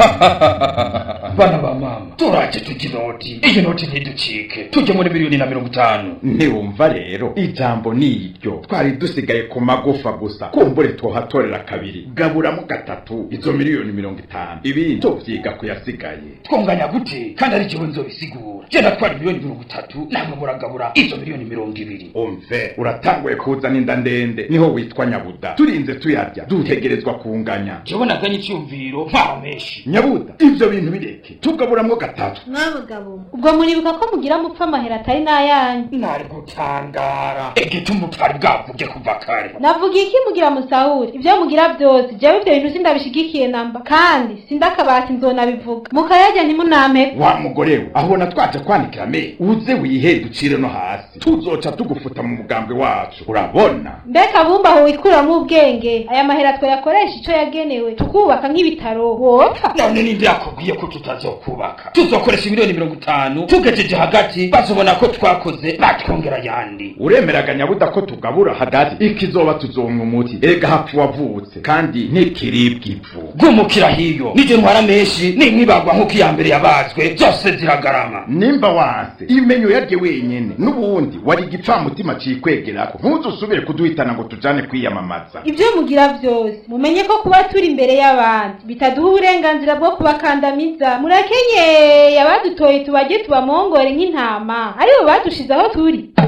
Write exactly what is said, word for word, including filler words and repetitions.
bana ba mama turaje tuginoti iyi noti ntiducike tujye muri miliyoni na mirongo itanu. Ntiwumva rero ijambo ni iryo twari dusigaye ku magufa gusa kumbure twohatorera kabiri gaburamo gatatu izo miliyoni mirongo itanu ibindi tuvyiga kuyasigaye. Twonganya gute kandi ari jewe nzobisigura je natwara miliyoni mirongo itatu namwe muragabura izo miliyoni mirongo ibiri. Umve uratanguye kuzana inda ndende niho witwa Nyabuda turinze tuyarya dutegerezwa kunganya. Jewe naganye icyumviro mpara menshi. Nyabuda ivyo bintu bireke tugaburamwo gatatu. Mwabagabo ubwo muribuka ko mugira mupfa amahera atari nayanyu. Nari gutangara egitumbu twari bwavuge kuva kare. Navuga iki mugira musahuri ivyo mugira byose jewe ivyo bintu sindabishigikiye namba kandi sindakabati nzona bivuga mukayajya ntimunampe. Wa mugorewe ahubona twaje kwanikira me uze wihe ducire no hasi tuzoca tugufuta mu mugambwe wacu urabona. Mbeka bumba ho wikuramwo ubwenge aya mahera twe yakoresha ico yagenewe tukubaka nk'ibitaro wopfa. None ninde yakubwiye ko tutazokubaka tuzokoresha miliyoni mirongo itanu tugejeje hagati bazobona ko twakoze batwongera yandi. Uremeraga Nyabuda ko tugabura hagati ikizoba tuzomwa umuti ega hapfu wavutse kandi ntikiribwa ipfu gumukira hiyo nije ntwara menshi nimwibagwa nko kiyambere yabazwe zose ziragarama. Nimba wase imenyo yarye wenyene nubundi wari gipfamutima cikwegerako ntuzusubire kuduhitana ngo tujane kwiyamamaza. Ivyo mugira byose mumenye ko kuba turi imbere y'abandi bitaduha uburenganzira bwo kubakandamiza. Murakenye yabadutoye tubaje tubamongore nk'intama aribo badushizaho turi.